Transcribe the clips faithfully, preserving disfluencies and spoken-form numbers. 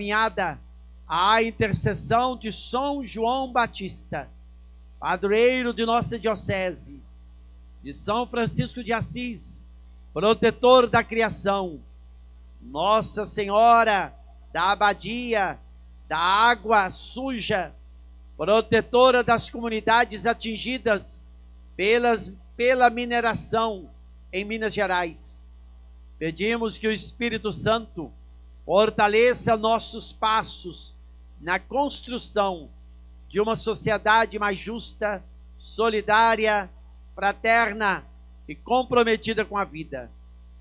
encaminhada à intercessão de São João Batista, padroeiro de nossa diocese, de São Francisco de Assis, protetor da criação, Nossa Senhora da Abadia da Água Suja, protetora das comunidades atingidas pelas, pela mineração em Minas Gerais. Pedimos que o Espírito Santo fortaleça nossos passos na construção de uma sociedade mais justa, solidária, fraterna e comprometida com a vida.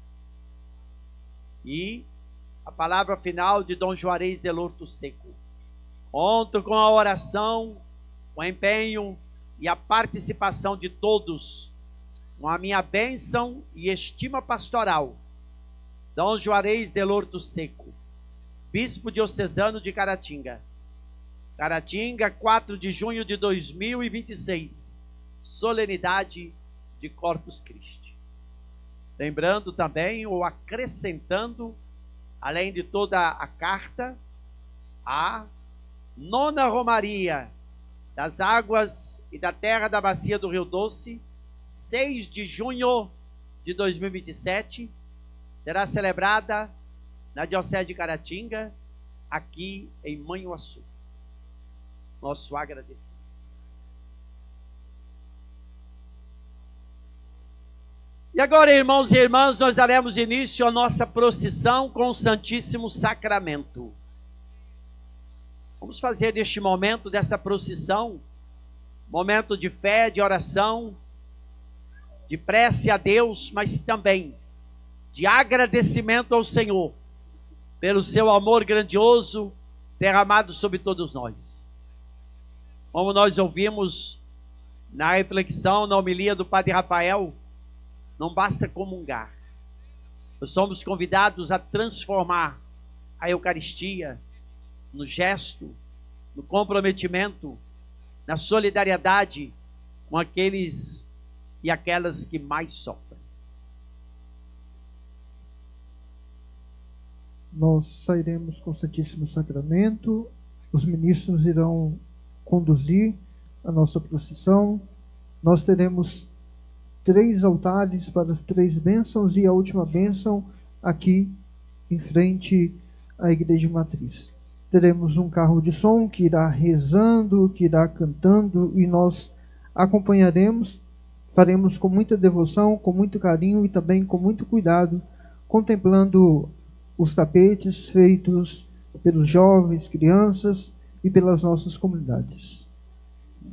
E a palavra final de Dom Juarez de Lorto Seco. Conto com a oração, o empenho e a participação de todos, com a minha bênção e estima pastoral. Dom Juarez de Lorto Seco, Bispo diocesano de Caratinga. Caratinga, quatro de junho de dois mil e vinte e seis, solenidade de Corpus Christi. Lembrando também, ou acrescentando, além de toda a carta, a nona Romaria das Águas e da Terra da Bacia do Rio Doce, seis de junho de dois mil e vinte e sete, será celebrada na Diocese de Caratinga, aqui em Manhuaçu. Nosso agradecimento. E agora, irmãos e irmãs, nós daremos início à nossa procissão com o Santíssimo Sacramento. Vamos fazer neste momento dessa procissão, momento de fé, de oração, de prece a Deus, mas também de agradecimento ao Senhor, pelo seu amor grandioso derramado sobre todos nós. Como nós ouvimos na reflexão, na homilia do Padre Rafael, não basta comungar. Nós somos convidados a transformar a Eucaristia no gesto, no comprometimento, na solidariedade com aqueles e aquelas que mais sofrem. Nós sairemos com o Santíssimo Sacramento, os ministros irão conduzir a nossa procissão. Nós teremos três altares para as três bênçãos e a última bênção aqui em frente à Igreja Matriz. Teremos um carro de som que irá rezando, que irá cantando, e nós acompanharemos, faremos com muita devoção, com muito carinho e também com muito cuidado, contemplando os tapetes feitos pelos jovens, crianças e pelas nossas comunidades.